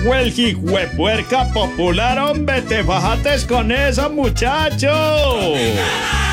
fue el hijuepuerca popular, hombre, te fajates con eso, muchacho.